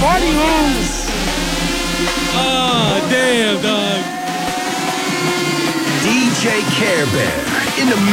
Party home. Ah, damn, dog. DJ Care Bear in the